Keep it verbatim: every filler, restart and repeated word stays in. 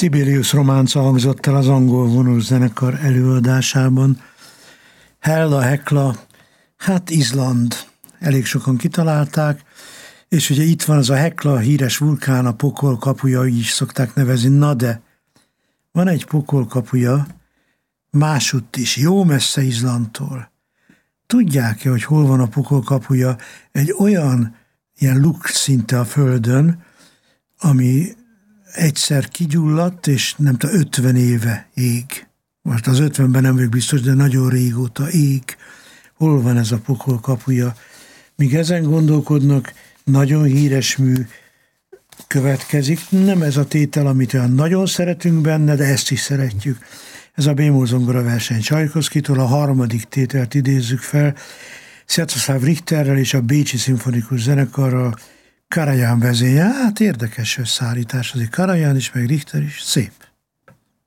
Sibelius románca hangzott el az angol vonós zenekar előadásában. Hella, Hekla, hát Izland, elég sokan kitalálták, és ugye itt van az a Hekla, híres vulkán, a pokol kapuja, így is szokták nevezni. Na de, van egy pokol kapuja, másutt is, jó messze Izlandtól. Tudják-e, hogy hol van a pokol kapuja? Egy olyan ilyen luk szinte a földön, ami egyszer kigyulladt, és nem tudom, ötven éve ég. Most az ötvenben nem vagyok biztos, de nagyon régóta ég. Hol van ez a pokol kapuja? Míg ezen gondolkodnak, nagyon híres mű következik. Nem ez a tétel, amit olyan nagyon szeretünk benne, de ezt is szeretjük. Ez a bémol zongora verseny Csajkovszkitól, a harmadik tételt idézzük fel, Sviatoslav Richterrel és a Bécsi Szimfonikus Zenekarral, Karajan vezénye. Hát érdekes összeállítás, azért Karajan is, meg Richter is, szép.